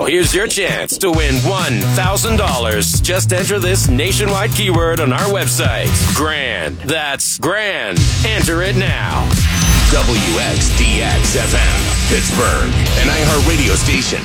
here's your chance to win $1,000. Just enter this nationwide keyword on our website. Grand. That's grand. Enter it now. WXDX-FM, Pittsburgh, an iHeartRadio station.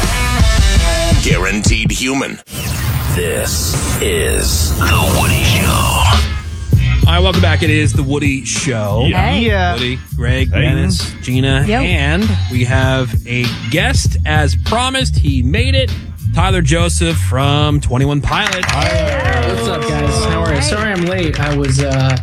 Guaranteed human. This is The Woody Show. All right, welcome back. It is The Woody Show. Yeah. Woody, Greg, Dennis, Gina, and we have a guest as promised. He made it. Tyler Joseph from 21 Pilots. What's up, guys? How are you? Sorry I'm late. I was,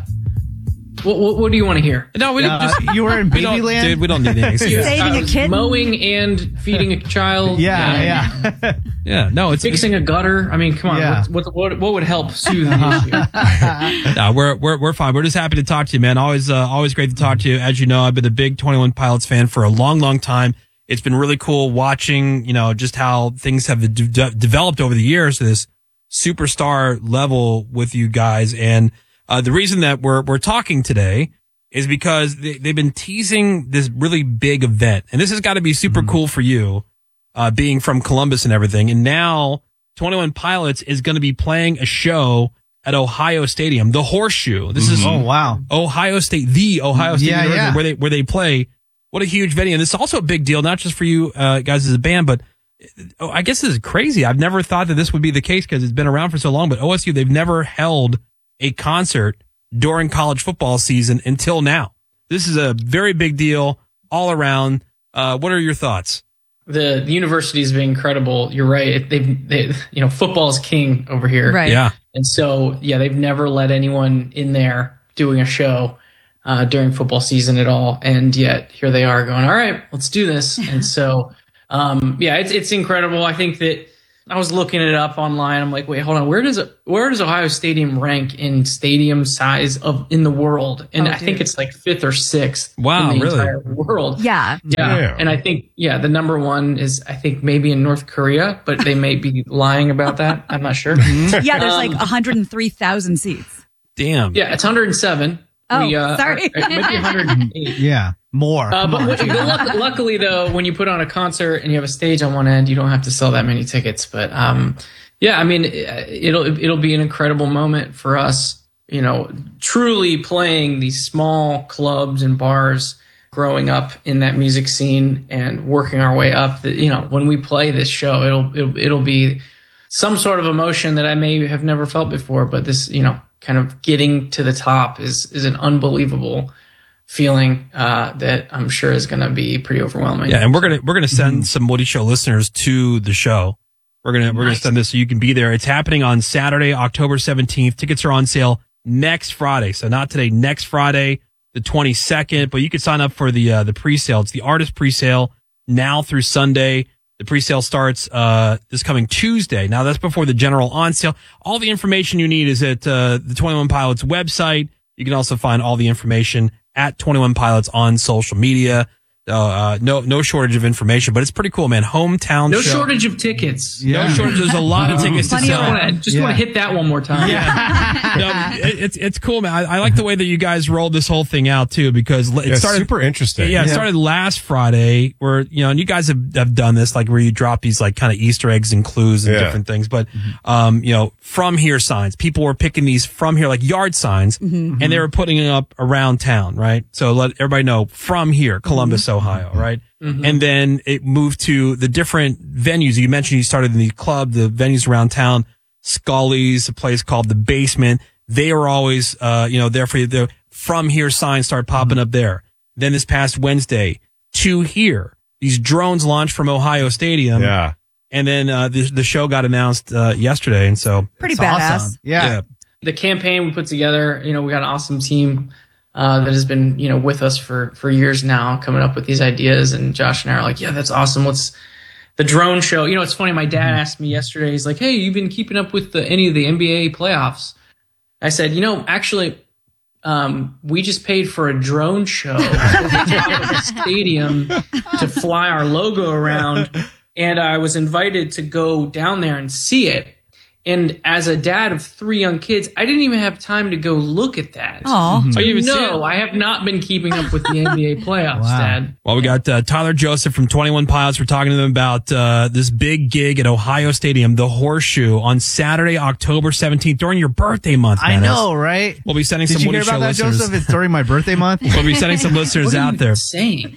what do you want to hear? No, we didn't just... You were in Babyland? Dude, we don't need any excuse. Saving a kitten? Mowing and feeding a child. Yeah. No, it's... Fixing a gutter. I mean, come on. Yeah. What would help soothe the issue? No, we're fine. We're just happy to talk to you, man. Always great to talk to you. As you know, I've been a big 21 Pilots fan for a long, long time. It's been really cool watching, just how things have developed over the years to this superstar level with you guys. And the reason that we're talking today is because they've been teasing this really big event. And this has got to be super cool for you, being from Columbus and everything. And now 21 Pilots is going to be playing a show at Ohio Stadium, the Horseshoe. This is Ohio State, the Ohio State University, where they play. What a huge venue. And this is also a big deal, not just for you guys as a band, but I guess this is crazy. I've never thought that this would be the case because it's been around for so long, but OSU, they've never held a concert during college football season until now. This is a very big deal all around. What are your thoughts? The university's been incredible. You're right. They football is king over here. Right. Yeah. And so, they've never let anyone in there doing a show during football season at all. And yet here they are going, all right, let's do this. And so, it's incredible. I think that I was looking it up online. I'm like, wait, hold on. Where does Ohio Stadium rank in stadium size in the world? And I think it's like 5th or 6th in the entire world. Yeah. And I think, the number one is, I think maybe in North Korea, but they may be lying about that. I'm not sure. Yeah, there's like 103,000 seats. Damn. Yeah, it's 107. Oh, sorry. It might be 108. Yeah, more. But luckily, though, when you put on a concert and you have a stage on one end, you don't have to sell that many tickets. But it'll be an incredible moment for us. Truly playing these small clubs and bars, growing up in that music scene and working our way up. When we play this show, it'll be some sort of emotion that I may have never felt before. But this, kind of getting to the top is an unbelievable feeling that I'm sure is going to be pretty overwhelming. Yeah, and we're gonna send some Woody Show listeners to the show. We're gonna send this so you can be there. It's happening on Saturday, October 17th. Tickets are on sale next Friday, so not today, next Friday, the 22nd. But you can sign up for the pre-sale. It's the artist pre-sale now through Sunday. The pre-sale starts this coming Tuesday. Now, that's before the general on sale. All the information you need is at the 21 Pilots website. You can also find all the information at 21 Pilots on social media. No shortage of information, but it's pretty cool, man. Hometown no show. Shortage of tickets. Yeah. No shortage. There's a lot of tickets to sell. I just want to hit that one more time. Yeah. No, it's cool, man. I like the way that you guys rolled this whole thing out too, because it started super interesting. Yeah, it started last Friday where, and you guys have done this, like where you drop these like kind of Easter eggs and clues and different things. But, from here signs, people were picking these from here, like yard signs, and they were putting it up around town, right? So let everybody know from here, Columbus, Ohio, right? And then it moved to the different venues. You mentioned you started in the club, the venues around town, Scully's, a place called The Basement. They were always, there for you. The from here signs started popping up there. Then this past Wednesday, to here, these drones launched from Ohio Stadium. Yeah. And then the show got announced yesterday. And so pretty badass. Awesome. Yeah. The campaign we put together, we got an awesome team that has been, with us for years now, coming up with these ideas. And Josh and I are like, yeah, that's awesome. Let's the drone show. It's funny. My dad asked me yesterday. He's like, hey, you've been keeping up with any of the NBA playoffs? I said, actually, we just paid for a drone show at the top of the stadium to fly our logo around. And I was invited to go down there and see it. And as a dad of 3 young kids, I didn't even have time to go look at that. Aw. Oh, you even see it? No, I have not been keeping up with the NBA playoffs, Wow. Dad. Well, we got Tyler Joseph from 21 Pilots. We're talking to them about this big gig at Ohio Stadium, the Horseshoe, on Saturday, October 17th, during your birthay month. I man. know, right? We'll be sending Did some you Woody hear Show about that, listeners. Joseph? It's during my birthday month. We'll be sending some listeners What are out you there. saying?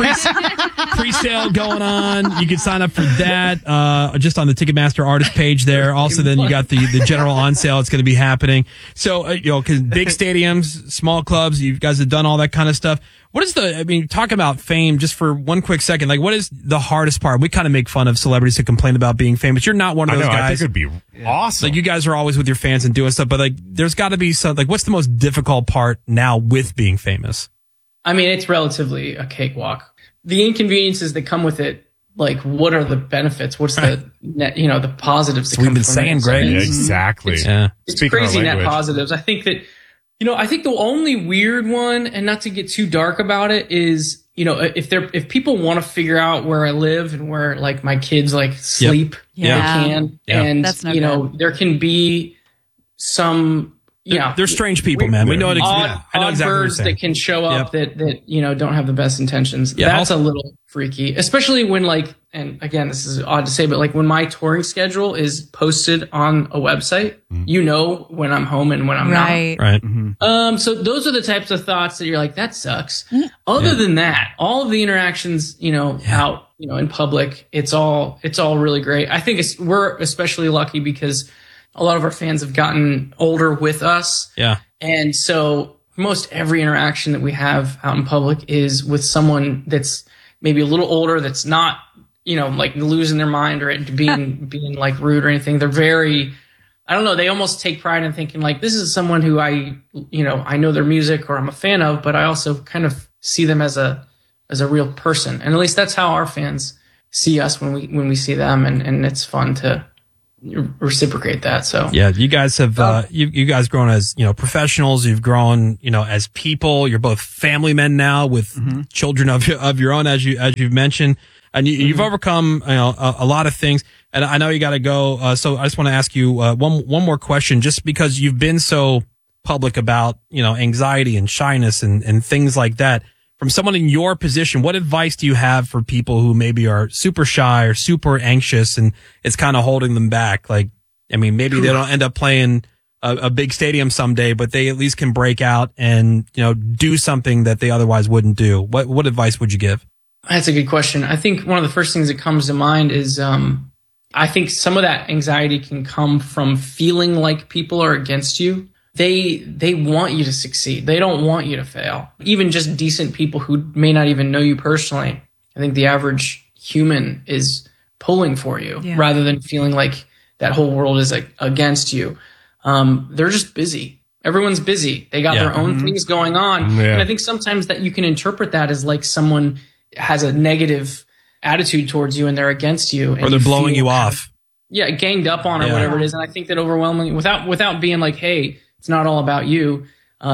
Pre-sale going on. You can sign up for that just on the Ticketmaster artist page there. Also, then you got the general on sale. It's going to be happening. So, because big stadiums, small clubs, you guys have done all that kind of stuff. What is talk about fame just for one quick second. Like, what is the hardest part? We kind of make fun of celebrities who complain about being famous. You're not one of those guys. I think it'd be awesome. Like, you guys are always with your fans and doing stuff, but like, there's got to be some, like, what's the most difficult part now with being famous? I mean, it's relatively a cakewalk. The inconveniences that come with it, like, what are the benefits? What's the net, the positives that That's what come we've been from saying, it? Greg. Yeah, exactly. Yeah. It's Speaking our crazy net language. positives. I think that, I think the only weird one, and not to get too dark about it, is, if people want to figure out where I live and where like my kids like sleep, Yeah. they can. Yeah. And, That's no good. there can be some, They're strange people, man. We know it. odd, I know odd exactly what you're birds saying. that can show up that don't have the best intentions. Yeah, That's a little freaky, especially when and again, this is odd to say, but like when my touring schedule is posted on a website, when I'm home and when I'm Right. Right. not. So those are the types of thoughts that you're like, that sucks. Other than that, all of the interactions, out, in public, it's all really great. I think we're especially lucky because a lot of our fans have gotten older with us. Yeah. And so most every interaction that we have out in public is with someone that's maybe a little older, that's not, like losing their mind or being like rude or anything. They're very, I don't know, they almost take pride in thinking like, this is someone who I know their music or I'm a fan of, but I also kind of see them as a real person. And at least that's how our fans see us when we see them. And it's fun to reciprocate that. So Yeah, you guys have you guys grown as professionals. You've grown as people. You're both family men now with children of your own, as you've mentioned, and you've overcome a lot of things. And I know you got to go. So I just want to ask you one more question, just because you've been so public about anxiety and shyness and things like that. From someone in your position, what advice do you have for people who maybe are super shy or super anxious and it's kind of holding them back? Like, I mean, maybe they don't end up playing a big stadium someday, but they at least can break out and, do something that they otherwise wouldn't do. What advice would you give? That's a good question. I think one of the first things that comes to mind is, I think some of that anxiety can come from feeling like people are against you. They want you to succeed. They don't want you to fail. Even just decent people who may not even know you personally. I think the average human is pulling for you rather than feeling like that whole world is like against you. They're just busy. Everyone's busy. They got their own things going on. Yeah. And I think sometimes that you can interpret that as like someone has a negative attitude towards you and they're against you. And Or they're blowing feel you off. Yeah, ganged up on or whatever it is. And I think that overwhelmingly, without being like, hey, it's not all about you.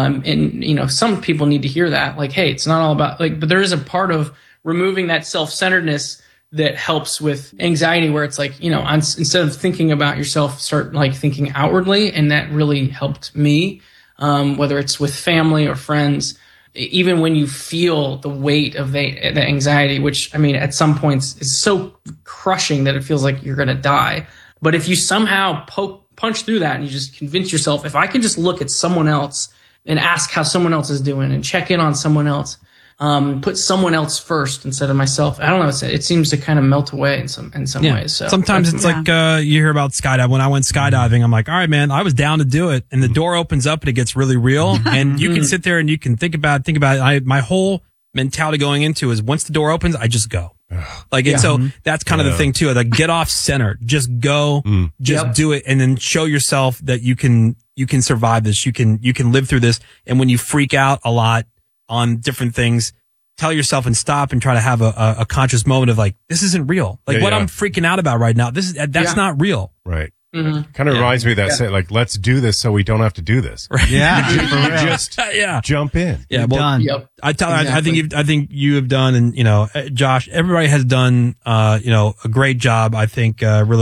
And some people need to hear that. Like, hey, it's not all about but there is a part of removing that self-centeredness that helps with anxiety where it's like, instead of thinking about yourself, start like thinking outwardly. And that really helped me, whether it's with family or friends, even when you feel the weight of the anxiety, which I mean, at some points is so crushing that it feels like you're going to die. But if you somehow punch through that and you just convince yourself, if I can just look at someone else and ask how someone else is doing and check in on someone else, put someone else first instead of myself. I don't know. It seems to kind of melt away in some ways. So sometimes it's like you hear about skydiving. When I went skydiving, I'm like, all right, man, I was down to do it. And the door opens up and it gets really real. And you can sit there and you can think about it. My whole mentality going into is once the door opens, I just go. And so that's kind of the thing too. Like get off center, just go, do it, and then show yourself that you can survive this. You can live through this. And when you freak out a lot on different things, tell yourself and stop and try to have a conscious moment of like, this isn't real. Like I'm freaking out about right now. That's not real. Right. Kind of reminds me of that saying, like, let's do this so we don't have to do this. Right. Yeah. Just jump in. Yeah. Well, done. Yep. I think you have done, and Josh, everybody has done, a great job. I think, really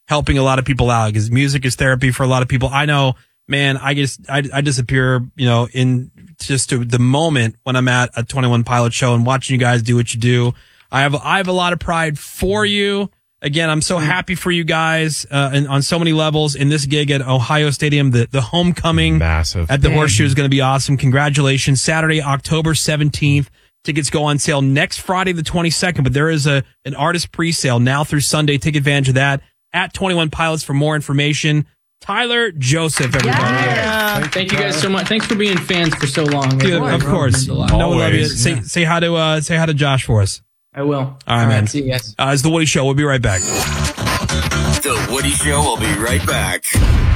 helping a lot of people out, because music is therapy for a lot of people. I know, man, I disappear, in just the moment when I'm at a 21 Pilot show and watching you guys do what you do. I have a lot of pride for you. Again, I'm so happy for you guys and on so many levels in this gig at Ohio Stadium. The homecoming Massive. at the Horseshoe is going to be awesome. Congratulations. Saturday, October 17th. Tickets go on sale next Friday, the 22nd, but there is an artist pre-sale now through Sunday. Take advantage of that at 21 Pilots for more information. Tyler Joseph, everybody. Yeah. Thank you guys so much. Thanks for being fans for so long. Dude, of course. No, we love you. Say hi to Josh for us. I will. All right, man. See you guys. It's The Woody Show. We'll be right back. The Woody Show will be right back.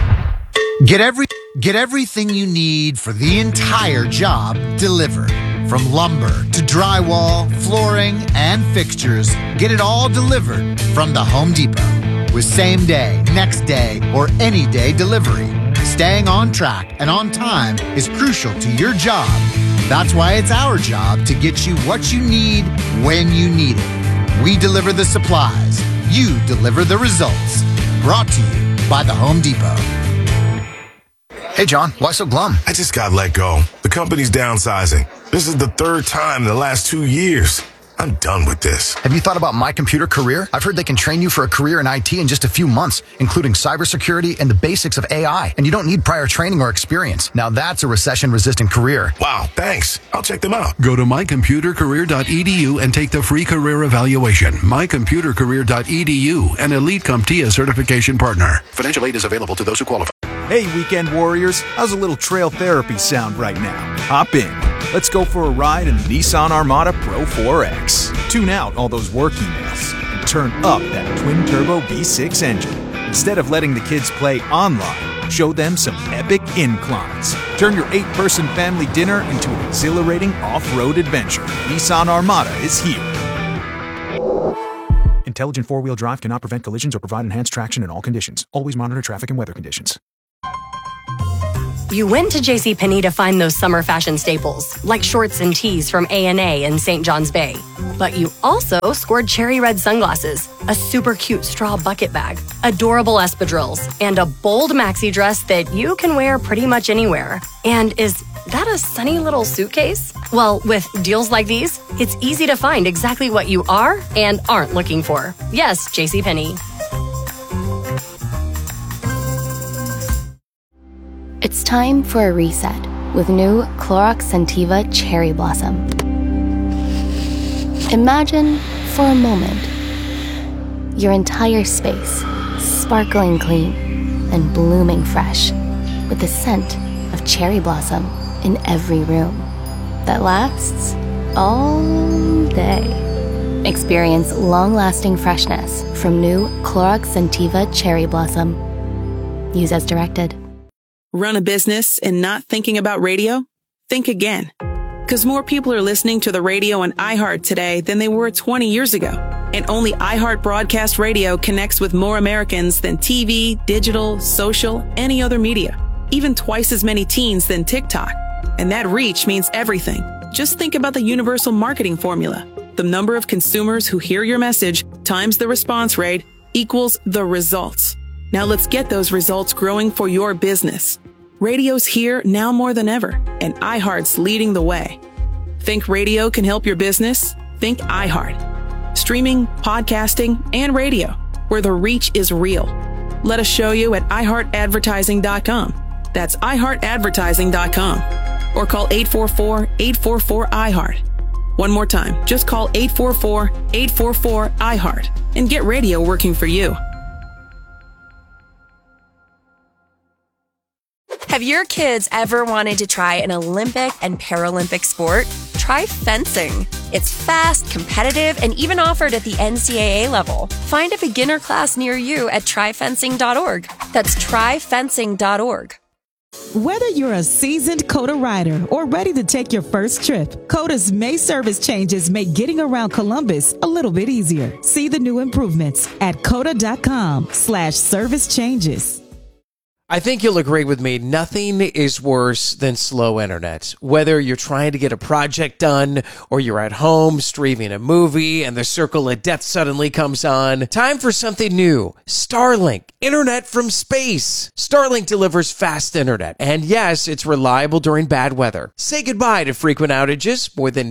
Get everything you need for the entire job delivered. From lumber to drywall, flooring, and fixtures, get it all delivered from the Home Depot. With same day, next day, or any day delivery. Staying on track and on time is crucial to your job. That's why it's our job to get you what you need when you need it. We deliver the supplies. You deliver the results. Brought to you by the Home Depot. Hey, John, why so glum? I just got let go. The company's downsizing. This is the third time in the last 2 years. I'm done with this. Have you thought about My Computer Career? I've heard they can train you for a career in IT in just a few months, including cybersecurity and the basics of AI. And you don't need prior training or experience. Now that's a recession-resistant career. Wow, thanks. I'll check them out. Go to mycomputercareer.edu and take the free career evaluation. Mycomputercareer.edu, an Elite CompTIA certification partner. Financial aid is available to those who qualify. Hey, weekend warriors. How's a little trail therapy sound right now? Hop in. Let's go for a ride in the Nissan Armada Pro 4X. Tune out all those work emails and turn up that twin-turbo V6 engine. Instead of letting the kids play online, show them some epic inclines. Turn your 8-person family dinner into an exhilarating off-road adventure. Nissan Armada is here. Intelligent four-wheel drive cannot prevent collisions or provide enhanced traction in all conditions. Always monitor traffic and weather conditions. You went to JCPenney to find those summer fashion staples, like shorts and tees from A&A in St. John's Bay. But you also scored cherry red sunglasses, a super cute straw bucket bag, adorable espadrilles, and a bold maxi dress that you can wear pretty much anywhere. And is that a sunny little suitcase? Well, with deals like these, it's easy to find exactly what you are and aren't looking for. Yes, JCPenney. It's time for a reset with new Clorox Scentiva Cherry Blossom. Imagine, for a moment, your entire space sparkling clean and blooming fresh with the scent of cherry blossom in every room that lasts all day. Experience long-lasting freshness from new Clorox Scentiva Cherry Blossom. Use as directed. Run a business and not thinking about radio? Think again. Because more people are listening to the radio on iHeart today than they were 20 years ago. And only iHeart Broadcast Radio connects with more Americans than TV, digital, social, any other media. Even twice as many teens than TikTok. And that reach means everything. Just think about the universal marketing formula. The number of consumers who hear your message times the response rate equals the results. Now let's get those results growing for your business. Radio's here now more than ever, and iHeart's leading the way. Think radio can help your business? Think iHeart. Streaming, podcasting, and radio, where the reach is real. Let us show you at iHeartAdvertising.com. That's iHeartAdvertising.com. Or call 844-844-iHeart. One more time, just call 844-844-iHeart and get radio working for you. Have your kids ever wanted to try an Olympic and Paralympic sport? Try fencing. It's fast, competitive, and even offered at the NCAA level. Find a beginner class near you at tryfencing.org. That's tryfencing.org. Whether you're a seasoned COTA rider or ready to take your first trip, COTA's May service changes make getting around Columbus a little bit easier. See the new improvements at COTA.com/service changes. I think you'll agree with me. Nothing is worse than slow internet. Whether you're trying to get a project done or you're at home streaming a movie and the circle of death suddenly comes on, time for something new. Starlink, internet from space. Starlink delivers fast internet. And yes, it's reliable during bad weather. Say goodbye to frequent outages. More than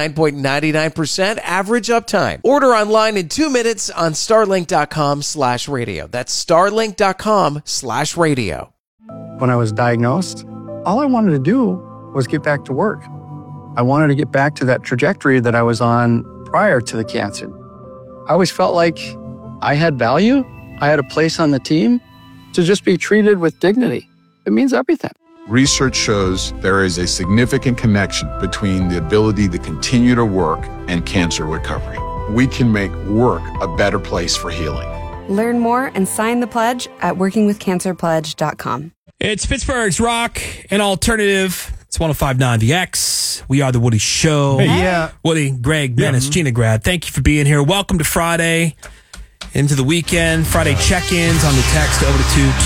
99.99% average uptime. Order online in 2 minutes on starlink.com/radio. That's starlink.com/radio. When I was diagnosed, all I wanted to do was get back to work. I wanted to get back to that trajectory that I was on prior to the cancer. I always felt like I had value. I had a place on the team. To just be treated with dignity, it means everything. Research shows there is a significant connection between the ability to continue to work and cancer recovery. We can make work a better place for healing. Learn more and sign the pledge at workingwithcancerpledge.com. It's Pittsburgh's rock and alternative. It's 105.9 The X. We are the Woody Show. Hey, yeah. Woody, Greg, Dennis, Gina Grad. Thank you for being here. Welcome to Friday, into the weekend. Friday check-ins on the text over to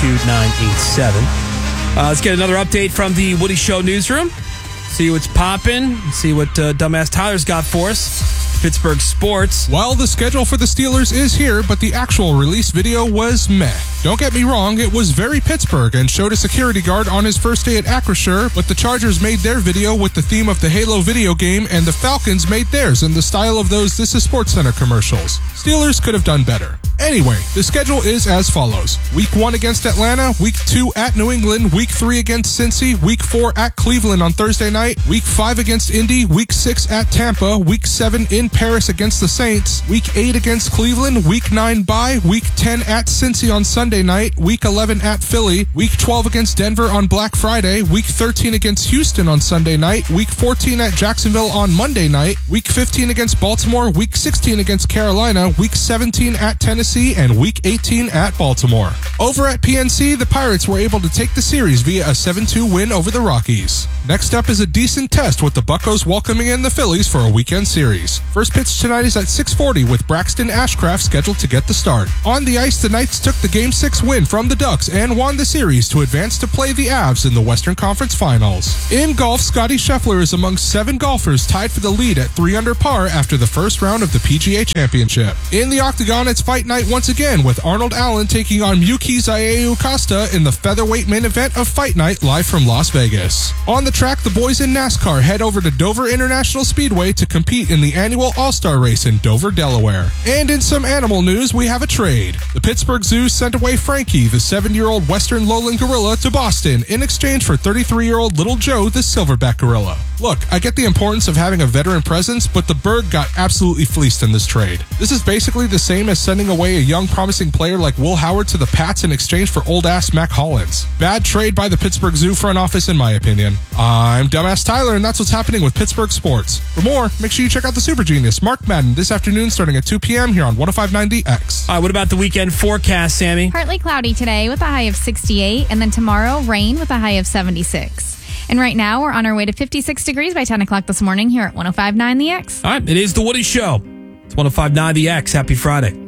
22987. Let's get another update from the Woody Show newsroom. See what's popping. See what Dumbass Tyler's got for us. Pittsburgh sports. Well, the schedule for the Steelers is here, but the actual release video was meh. Don't get me wrong, it was very Pittsburgh and showed a security guard on his first day at Acrisure, but the Chargers made their video with the theme of the Halo video game, and the Falcons made theirs in the style of those This Is SportsCenter commercials. Steelers could have done better. Anyway, the schedule is as follows. Week 1 against Atlanta, Week 2 at New England, Week 3 against Cincy, Week 4 at Cleveland on Thursday night, Week 5 against Indy, Week 6 at Tampa, Week 7 in Paris against the Saints, Week 8 against Cleveland, Week 9 bye, Week 10 at Cincy on Sunday night, Week 11 at Philly, Week 12 against Denver on Black Friday, Week 13 against Houston on Sunday night, Week 14 at Jacksonville on Monday night, Week 15 against Baltimore, Week 16 against Carolina, Week 17 at Tennessee, and Week 18 at Baltimore. Over at PNC, the Pirates were able to take the series via a 7-2 win over the Rockies. Next up is a decent test with the Buccos welcoming in the Phillies for a weekend series. First pitch tonight is at 6:40 with Braxton Ashcraft scheduled to get the start. On the ice, the Knights took the Game 6 win from the Ducks and won the series to advance to play the Avs in the Western Conference Finals. In golf, Scotty Scheffler is among 7 golfers tied for the lead at 3 under par after the first round of the PGA Championship. In the Octagon, it's fight night once again with Arnold Allen taking on Yuki Zaeu Costa in the featherweight main event of Fight Night live from Las Vegas. On the track, the boys in NASCAR head over to Dover International Speedway to compete in the annual All-Star Race in Dover, Delaware. And in some animal news, we have a trade. The Pittsburgh Zoo sent away Frankie, the 7-year-old Western lowland gorilla, to Boston in exchange for 33-year-old Little Joe, the silverback gorilla. Look, I get the importance of having a veteran presence, but the bird got absolutely fleeced in this trade. This is basically the same as sending away a young promising player like Will Howard to the Pats in exchange for old-ass Mac Hollins. Bad trade by the Pittsburgh Zoo front office, in my opinion. I'm Dumbass Tyler, and that's what's happening with Pittsburgh sports. For more, make sure you check out the Super Genius, Mark Madden, this afternoon starting at 2 p.m. here on 105.9 The X. All right, what about the weekend forecast, Sammy? Partly cloudy today with a high of 68, and then tomorrow, rain with a high of 76. And right now, we're on our way to 56 degrees by 10 o'clock this morning here at 105.9 The X. All right, it is the Woody Show. It's 105.9 The X. Happy Friday.